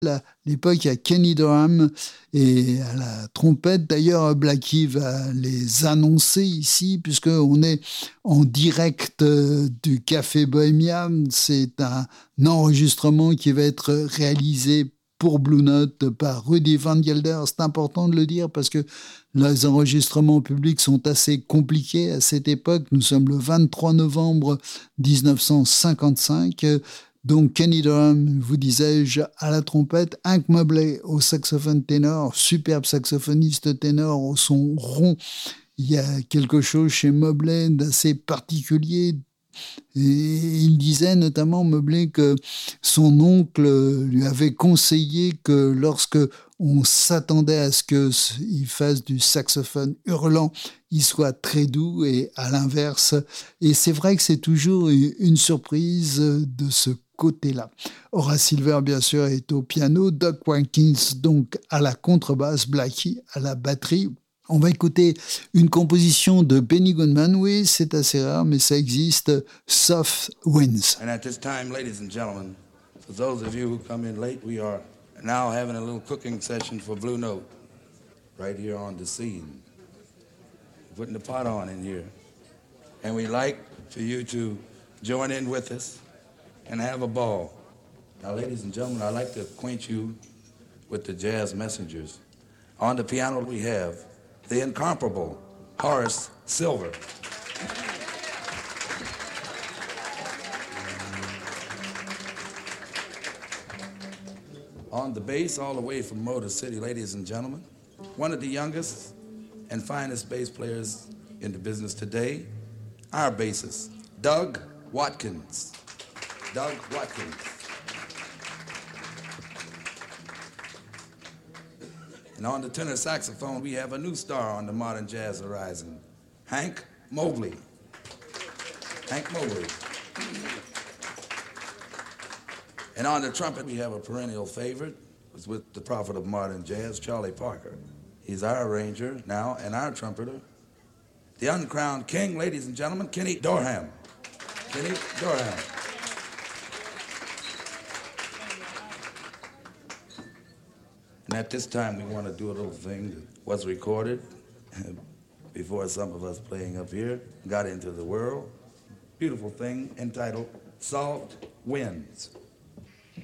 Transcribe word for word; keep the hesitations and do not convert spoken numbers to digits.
À l'époque, il y a Kenny Dorham et à la trompette. D'ailleurs, Blackie va les annoncer ici, puisqu'on est en direct du Café Bohemia. C'est un enregistrement qui va être réalisé pour Blue Note par Rudy Van Gelder. C'est important de le dire parce que les enregistrements publics sont assez compliqués à cette époque. Nous sommes le vingt-trois novembre dix-neuf cent cinquante-cinq. Donc Kenny Dorham, vous disais-je, à la trompette, Hank Mobley au saxophone ténor, superbe saxophoniste ténor au son rond. Il y a quelque chose chez Mobley d'assez particulier. Et il disait notamment, Mobley, que son oncle lui avait conseillé que lorsque on s'attendait à ce qu'il fasse du saxophone hurlant, il soit très doux et à l'inverse. Et c'est vrai que c'est toujours une surprise de ce côté-là. Horace Silver, bien sûr, est au piano, Doc Watkins, donc à la contrebasse, Blackie à la batterie. On va écouter une composition de Benny Goodman. Oui, c'est assez rare, mais ça existe. Soft Winds. And at this time, ladies and gentlemen, for those of you who come in late, we are now having a little cooking session for Blue Note right here on the scene. Putting the pot on in here. And we'd like for you to join in with us and have a ball. Now, ladies and gentlemen, I'd like to acquaint you with the jazz messengers. On the piano we have the incomparable Horace Silver. On the bass, all the way from Motor City, ladies and gentlemen, one of the youngest and finest bass players in the business today, our bassist, Doug Watkins. Doug Watkins. And on the tenor saxophone, we have a new star on the modern jazz horizon, Hank Mobley. Hank Mobley. And on the trumpet, we have a perennial favorite. It's with the prophet of modern jazz, Charlie Parker. He's our arranger now and our trumpeter. The uncrowned king, ladies and gentlemen, Kenny Dorham. Kenny Dorham. And at this time, we want to do a little thing that was recorded before some of us playing up here got into the world. Beautiful thing entitled Soft Winds.